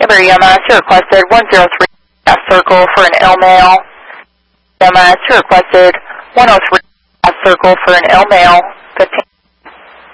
Every EMS, you requested 103 F circle for an L male. EMS, you requested 103 F circle for an L male.